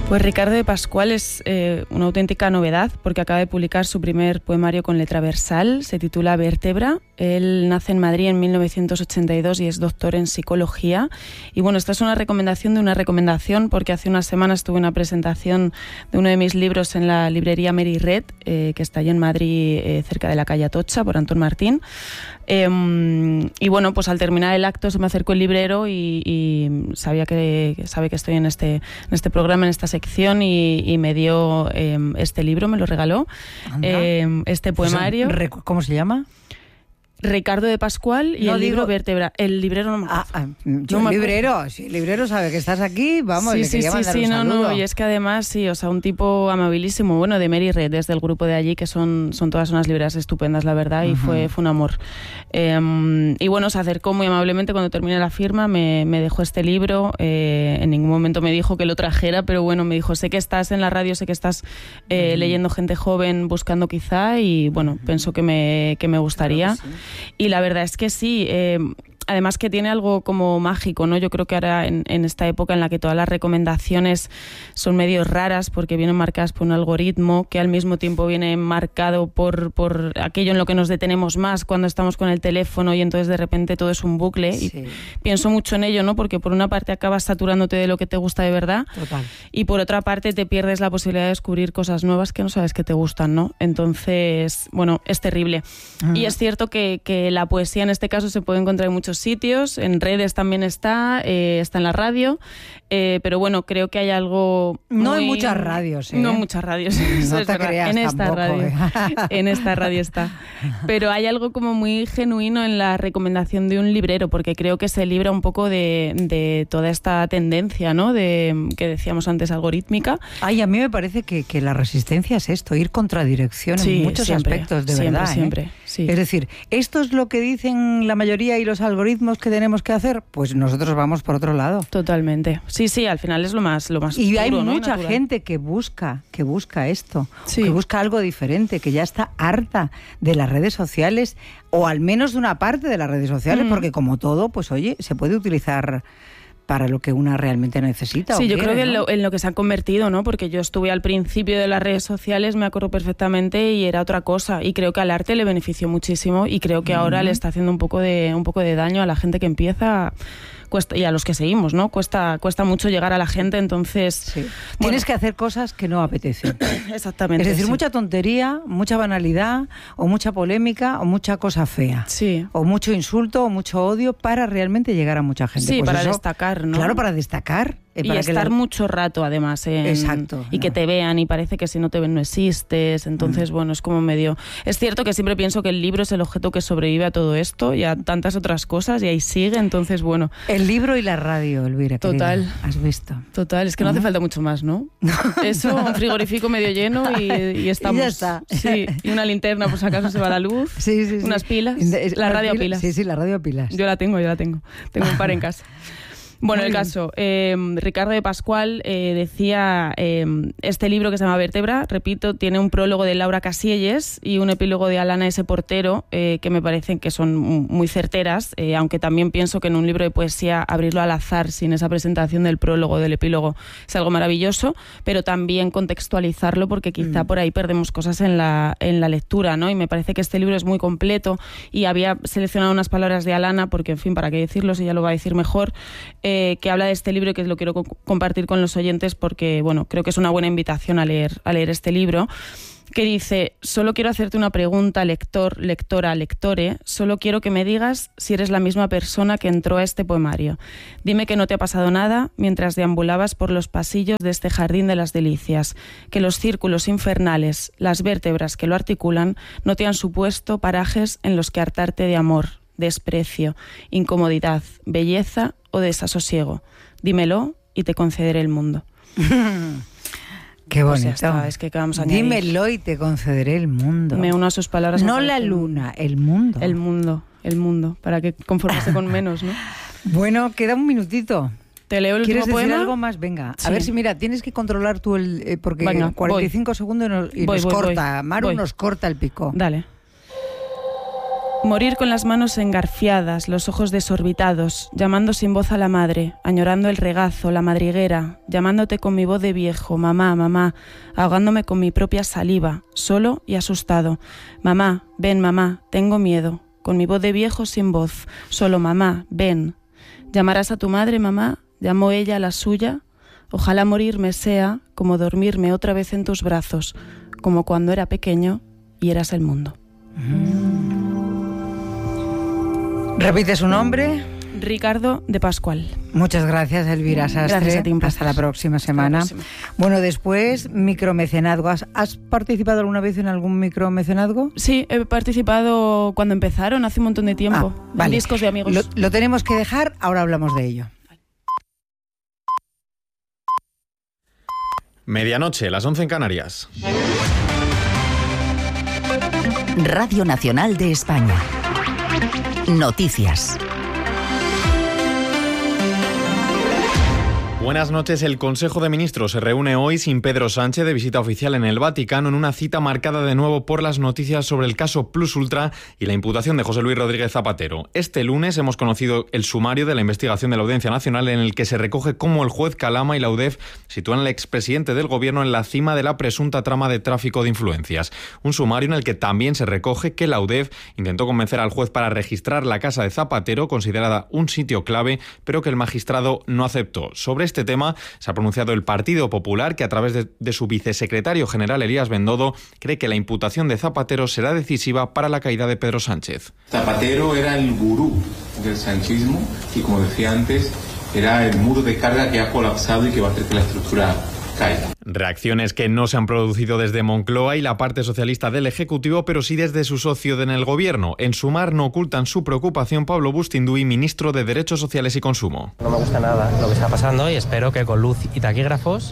Pues Ricardo de Pascual es una auténtica novedad porque acaba de publicar su primer poemario con letra versal, se titula Vértebra. Él nace en Madrid en 1982 y es doctor en psicología. Y bueno, esta es una recomendación de una recomendación porque hace unas semanas tuve una presentación de uno de mis libros en la librería Mary Red, que está allí en Madrid, cerca de la calle Atocha, por Antón Martín. Y bueno, pues al terminar el acto se me acercó el librero y sabe que estoy en este programa, en esta sección, y me dio este libro, me lo regaló, este poemario. ¿Cómo se llama? Ricardo de Pascual y libro Vértebra. El librero no me acuerdo. Si el librero sabe que estás aquí, vamos, le quería mandar un saludo. Y es que además, sí, o sea, un tipo amabilísimo, bueno, de Mary Red, desde el grupo de allí, que son todas unas librerías estupendas, la verdad, y fue un amor. Y bueno, se acercó muy amablemente cuando terminé la firma, me dejó este libro, en ningún momento me dijo que lo trajera, pero bueno, me dijo, sé que estás en la radio, sé que estás leyendo gente joven, buscando quizá, y bueno, pienso que me gustaría. Claro, sí. Y la verdad es que sí, además que tiene algo como mágico, ¿no? Yo creo que ahora en esta época en la que todas las recomendaciones son medio raras porque vienen marcadas por un algoritmo que al mismo tiempo viene marcado por aquello en lo que nos detenemos más cuando estamos con el teléfono y entonces de repente todo es un bucle. Sí. Y pienso mucho en ello, ¿no? Porque por una parte acabas saturándote de lo que te gusta de verdad. Total. Y por otra parte te pierdes la posibilidad de descubrir cosas nuevas que no sabes que te gustan, ¿no? Entonces, bueno, es terrible. Y es cierto que la poesía en este caso se puede encontrar en muchos sitios, en redes también está en la radio, pero bueno, creo que hay algo no en muchas radios, no en muchas radios, no te creas en esta tampoco, radio, en esta radio está, pero hay algo como muy genuino en la recomendación de un librero, porque creo que se libra un poco de toda esta tendencia, ¿no? Que decíamos antes, algorítmica. Ay, a mí me parece que la resistencia es esto, ir contradirección en muchos aspectos, de verdad. Siempre. Sí. Es decir, esto es lo que dicen la mayoría y los algoritmos que tenemos que hacer, pues nosotros vamos por otro lado. Totalmente. Sí, al final es lo más y puro, hay ¿no? mucha gente que busca esto, que busca algo diferente, que ya está harta de las redes sociales, o al menos de una parte de las redes sociales, porque como todo, pues oye, se puede utilizar para lo que una realmente necesita. Sí, yo quiere, creo que ¿no? en lo que se han convertido, ¿no? Porque yo estuve al principio de las redes sociales, me acuerdo perfectamente, y era otra cosa. Y creo que al arte le benefició muchísimo y creo que ahora le está haciendo un poco de daño a la gente que empieza. Y a los que seguimos, ¿no? Cuesta mucho llegar a la gente, entonces... Sí. Bueno, tienes que hacer cosas que no apetecen. Exactamente. Es decir, mucha tontería, mucha banalidad, o mucha polémica, o mucha cosa fea. Sí. O mucho insulto, o mucho odio, para realmente llegar a mucha gente. Sí, pues para eso, destacar, ¿no? Claro, para destacar. Y para estar mucho rato, además. Exacto. Y que te vean, y parece que si no te ven no existes. Entonces, bueno, es como medio... Es cierto que siempre pienso que el libro es el objeto que sobrevive a todo esto y a tantas otras cosas, y ahí sigue, entonces, bueno... El libro y la radio, Elvira. Total. Querida. ¿Has visto? Total, es que no hace falta mucho más, ¿no? Eso, un frigorífico medio lleno y estamos. Y ya está. Sí, y una linterna, por si acaso se va la luz. Sí. Unas pilas. La radio a pilas. Sí, la radio a pilas. Yo la tengo. Tengo un par en casa. Bueno, el caso, Ricardo de Pascual decía, este libro que se llama Vértebra, repito, tiene un prólogo de Laura Casielles y un epílogo de Alana S. Portero, que me parecen que son muy certeras, aunque también pienso que en un libro de poesía abrirlo al azar sin esa presentación del prólogo, del epílogo, es algo maravilloso, pero también contextualizarlo porque quizá por ahí perdemos cosas en la lectura, ¿no? Y me parece que este libro es muy completo y había seleccionado unas palabras de Alana, porque, en fin, para qué decirlo, si ella lo va a decir mejor, que habla de este libro y que lo quiero compartir con los oyentes porque, bueno, creo que es una buena invitación a leer este libro, que dice: solo quiero hacerte una pregunta, lector, lectora, lectore, solo quiero que me digas si eres la misma persona que entró a este poemario. Dime que no te ha pasado nada mientras deambulabas por los pasillos de este jardín de las delicias, que los círculos infernales, las vértebras que lo articulan, no te han supuesto parajes en los que hartarte de amor, desprecio, incomodidad, belleza o desasosiego. Dímelo y te concederé el mundo. Qué bonito. Pues ya está, es que vamos a añadir. Dímelo y te concederé el mundo. Me uno a sus palabras. No la luna, el mundo. El mundo, para que conformarse con menos, ¿no? Bueno, queda un minutito. ¿Te leo el último poema? ¿Quieres decir algo más? Venga, sí. A ver si, mira, tienes que controlar tú porque venga, 45 segundos y nos corta. Voy. Maru nos corta el pico. Dale. Morir con las manos engarfiadas, los ojos desorbitados, llamando sin voz a la madre, añorando el regazo, la madriguera, llamándote con mi voz de viejo, mamá, mamá, ahogándome con mi propia saliva, solo y asustado. Mamá, ven, mamá, tengo miedo, con mi voz de viejo sin voz, solo mamá, ven. ¿Llamarás a tu madre, mamá? ¿Llamó ella a la suya? Ojalá morirme sea como dormirme otra vez en tus brazos, como cuando era pequeño y eras el mundo. ¿Repite su nombre? Ricardo de Pascual. Muchas gracias, Elvira Sastre. Gracias a ti, hasta la próxima semana. Bueno, después, micromecenazgo. ¿Has participado alguna vez en algún micromecenazgo? Sí, he participado cuando empezaron, hace un montón de tiempo. Vale. En discos de amigos. Lo tenemos que dejar, ahora hablamos de ello. Medianoche, las 11 en Canarias. Radio Nacional de España. Noticias. Buenas noches. El Consejo de Ministros se reúne hoy sin Pedro Sánchez de visita oficial en el Vaticano, en una cita marcada de nuevo por las noticias sobre el caso Plus Ultra y la imputación de José Luis Rodríguez Zapatero. Este lunes hemos conocido el sumario de la investigación de la Audiencia Nacional, en el que se recoge cómo el juez Calama y la UDEF sitúan al expresidente del Gobierno en la cima de la presunta trama de tráfico de influencias. Un sumario en el que también se recoge que la UDEF intentó convencer al juez para registrar la casa de Zapatero, considerada un sitio clave, pero que el magistrado no aceptó. Sobre este tema se ha pronunciado el Partido Popular, que a través de su vicesecretario general Elías Bendodo cree que la imputación de Zapatero será decisiva para la caída de Pedro Sánchez. Zapatero era el gurú del sanchismo y, como decía antes, era el muro de carga que ha colapsado y que va a hacer que la estructura caiga. Reacciones que no se han producido desde Moncloa y la parte socialista del Ejecutivo, pero sí desde su socio en el Gobierno. En Sumar no ocultan su preocupación Pablo Bustinduy, ministro de Derechos Sociales y Consumo. No me gusta nada lo que está pasando y espero que con luz y taquígrafos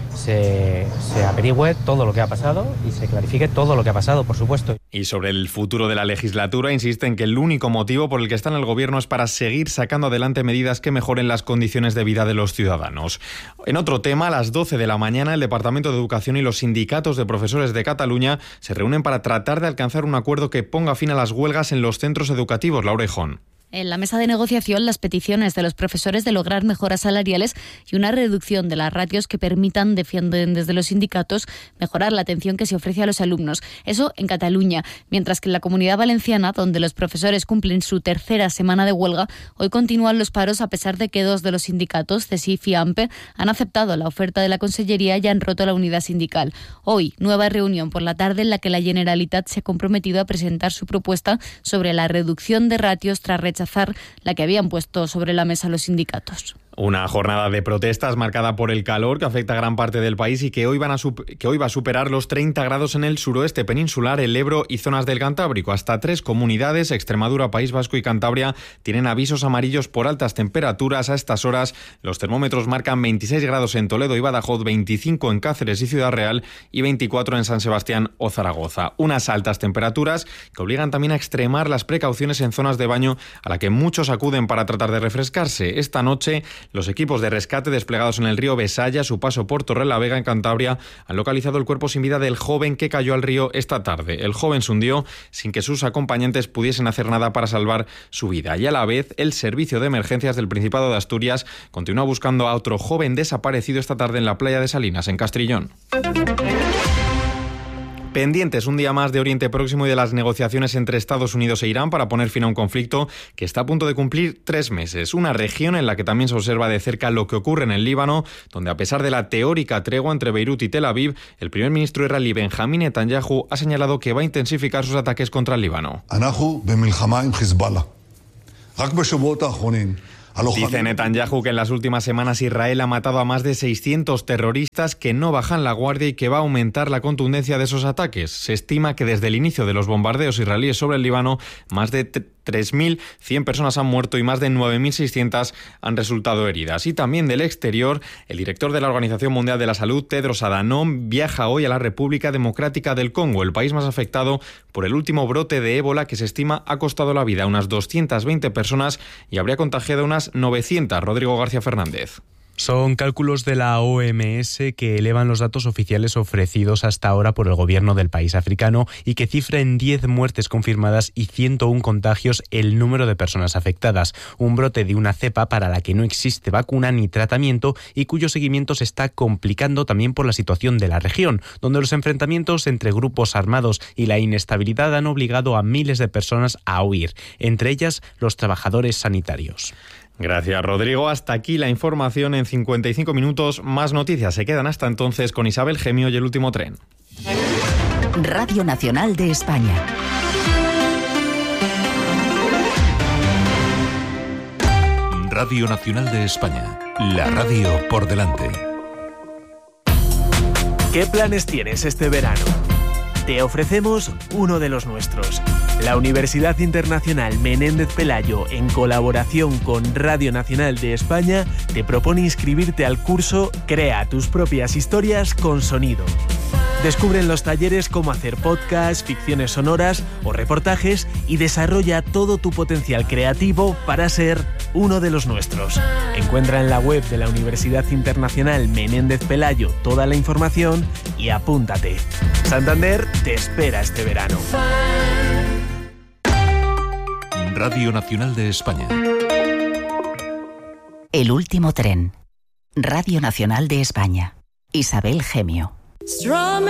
se averigüe todo lo que ha pasado y se clarifique todo lo que ha pasado, por supuesto. Y sobre el futuro de la legislatura, insisten que el único motivo por el que está en el Gobierno es para seguir sacando adelante medidas que mejoren las condiciones de vida de los ciudadanos. En otro tema, a las 12 de la mañana, el Departamento de Educación y los sindicatos de profesores de Cataluña se reúnen para tratar de alcanzar un acuerdo que ponga fin a las huelgas en los centros educativos. Laura Ijón. En la mesa de negociación, las peticiones de los profesores de lograr mejoras salariales y una reducción de las ratios que permitan, defienden desde los sindicatos, mejorar la atención que se ofrece a los alumnos. Eso en Cataluña, mientras que en la Comunidad Valenciana, donde los profesores cumplen su tercera semana de huelga, hoy continúan los paros a pesar de que dos de los sindicatos, CESIF y AMPE, han aceptado la oferta de la Consellería y han roto la unidad sindical. Hoy, nueva reunión por la tarde en la que la Generalitat se ha comprometido a presentar su propuesta sobre la reducción de ratios tras rechazar la que habían puesto sobre la mesa los sindicatos. Una jornada de protestas marcada por el calor que afecta a gran parte del país y que hoy va a superar los 30 grados en el suroeste peninsular, el Ebro y zonas del Cantábrico. Hasta 3 comunidades, Extremadura, País Vasco y Cantabria, tienen avisos amarillos por altas temperaturas. A estas horas los termómetros marcan 26 grados en Toledo y Badajoz, 25 en Cáceres y Ciudad Real y 24 en San Sebastián o Zaragoza. Unas altas temperaturas que obligan también a extremar las precauciones en zonas de baño a la que muchos acuden para tratar de refrescarse. Esta noche los equipos de rescate desplegados en el río Besaya, a su paso por Torrelavega, en Cantabria, han localizado el cuerpo sin vida del joven que cayó al río esta tarde. El joven se hundió sin que sus acompañantes pudiesen hacer nada para salvar su vida. Y a la vez, el Servicio de Emergencias del Principado de Asturias continúa buscando a otro joven desaparecido esta tarde en la playa de Salinas, en Castrillón. Pendientes un día más de Oriente Próximo y de las negociaciones entre Estados Unidos e Irán para poner fin a un conflicto que está a punto de cumplir 3 meses. Una región en la que también se observa de cerca lo que ocurre en el Líbano, donde a pesar de la teórica tregua entre Beirut y Tel Aviv, el primer ministro israelí Benjamín Netanyahu ha señalado que va a intensificar sus ataques contra el Líbano. Dice Netanyahu que en las últimas semanas Israel ha matado a más de 600 terroristas, que no bajan la guardia y que va a aumentar la contundencia de esos ataques. Se estima que desde el inicio de los bombardeos israelíes sobre el Líbano, más de 3.100 personas han muerto y más de 9.600 han resultado heridas. Y también del exterior, el director de la Organización Mundial de la Salud, Tedros Adhanom, viaja hoy a la República Democrática del Congo, el país más afectado por el último brote de ébola, que se estima ha costado la vida a unas 220 personas y habría contagiado a unas 900. Rodrigo García Fernández. Son cálculos de la OMS que elevan los datos oficiales ofrecidos hasta ahora por el gobierno del país africano y que cifra en 10 muertes confirmadas y 101 contagios el número de personas afectadas. Un brote de una cepa para la que no existe vacuna ni tratamiento y cuyo seguimiento se está complicando también por la situación de la región, donde los enfrentamientos entre grupos armados y la inestabilidad han obligado a miles de personas a huir, entre ellas los trabajadores sanitarios. Gracias, Rodrigo. Hasta aquí la información en 55 minutos. Más noticias se quedan hasta entonces con Isabel Gemio y El Último Tren. Radio Nacional de España. Radio Nacional de España. La radio por delante. ¿Qué planes tienes este verano? Te ofrecemos uno de los nuestros. La Universidad Internacional Menéndez Pelayo, en colaboración con Radio Nacional de España, te propone inscribirte al curso Crea tus propias historias con sonido. Descubre en los talleres cómo hacer podcasts, ficciones sonoras o reportajes y desarrolla todo tu potencial creativo para ser uno de los nuestros. Encuentra en la web de la Universidad Internacional Menéndez Pelayo toda la información y apúntate. Santander te espera este verano. Radio Nacional de España. El Último Tren. Radio Nacional de España. Isabel Gemio.